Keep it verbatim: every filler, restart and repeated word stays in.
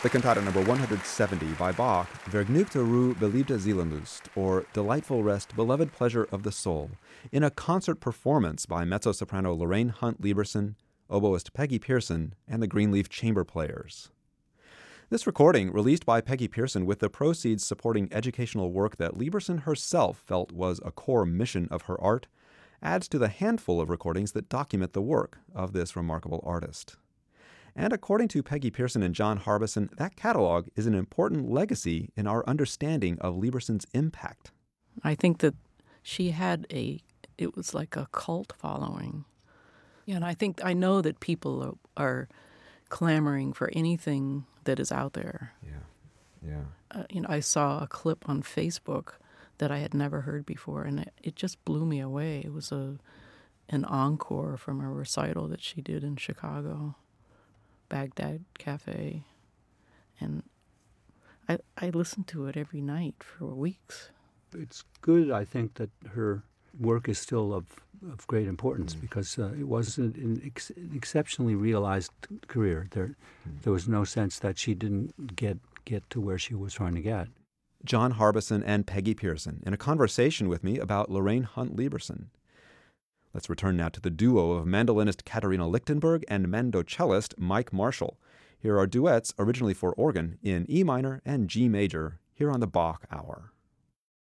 The cantata number one hundred seventy by Bach, Vergnügte Ruhe beliebte Seelenlust, or Delightful Rest, Beloved Pleasure of the Soul, in a concert performance by mezzo-soprano Lorraine Hunt Lieberson, oboist Peggy Pearson, and the Greenleaf Chamber Players. This recording, released by Peggy Pearson with the proceeds supporting educational work that Lieberson herself felt was a core mission of her art, adds to the handful of recordings that document the work of this remarkable artist. And according to Peggy Pearson and John Harbison, that catalog is an important legacy in our understanding of Lieberson's impact. I think that she had a, it was like a cult following. Yeah, and I think, I know that people are, are clamoring for anything that is out there. Yeah, yeah. Uh, you know, I saw a clip on Facebook that I had never heard before, and it, it just blew me away. It was a an encore from a recital that she did in Chicago. Baghdad Cafe, and I I listened to it every night for weeks. It's good, I think, that her work is still of, of great importance, mm. because uh, it was an, an, ex- an exceptionally realized career. There mm. there was no sense that she didn't get get to where she was trying to get. John Harbison and Peggy Pearson in a conversation with me about Lorraine Hunt Lieberson. Let's return now to the duo of mandolinist Katharina Lichtenberg and mandocellist Mike Marshall. Here are duets originally for organ in E minor and G major, here on the Bach Hour.